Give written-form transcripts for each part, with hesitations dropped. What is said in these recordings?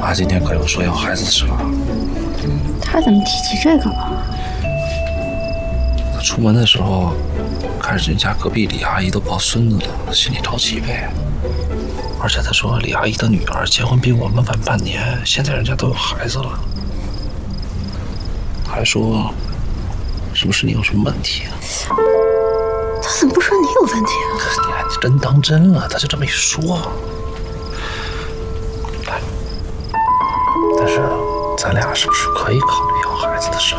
妈今天可有说要孩子的事了。 他怎么提起这个了？ 他出门的时候，看人家隔壁李阿姨都抱孙子了，心里着急呗。而且他说李阿姨的女儿结婚比我们晚半年，现在人家都有孩子了。还说，是不是你有什么问题啊？ 他怎么不说你有问题啊？ 你还真当真了？他就这么一说。但是咱俩是不是可以考虑要孩子的事？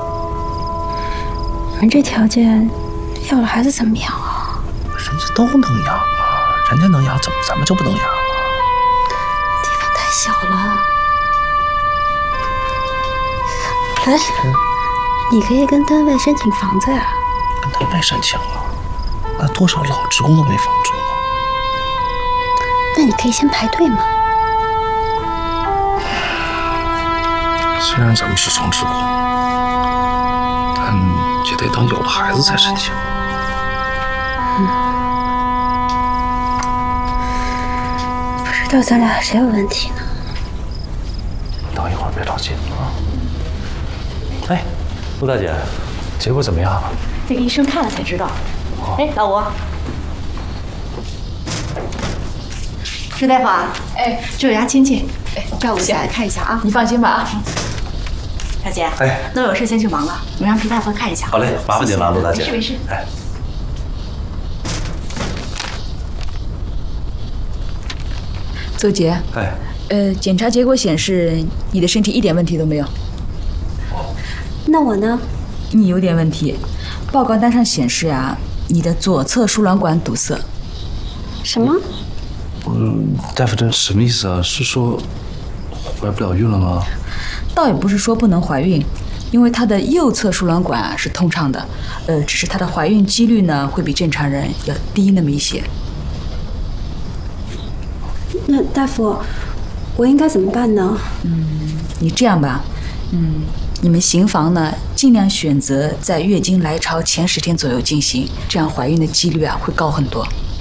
你们这条件，要了孩子怎么养啊？ 人家都能养啊，人家能养，怎么咱们就不能养啊？ 地方太小了。来，你可以跟单位申请房子呀。 跟单位申请了，那多少老职工都没房住呢。 那你可以先排队嘛。 虽然咱们是双职工，但也得等有了孩子再申请。 不知道咱俩谁有问题呢？ 等一会儿别着急啊。哎，陆大姐，结果怎么样了？ 得给医生看了才知道。哎，老吴，石大夫啊，哎，这有牙亲戚，哎，照顾一下，看一下啊。 你放心吧啊。 大姐， 哎， 那我有事先去忙了，你让皮大夫看一下。 好嘞，麻烦您了，陆大姐。 没事。 哎， 邹杰， 哎， 检查结果显示你的身体一点问题都没有。 那我呢？ 你有点问题，报告单上显示啊，你的左侧输卵管堵塞。 什么？ 大夫，这什么意思啊？是说怀不了孕了吗？ 倒也不是说不能怀孕，因为她的右侧输卵管啊是通畅的，只是她的怀孕几率呢会比正常人要低那么一些。 那大夫，我应该怎么办呢？ 你这样吧，你们行房呢尽量选择在月经来潮前10天左右进行，这样怀孕的几率啊会高很多。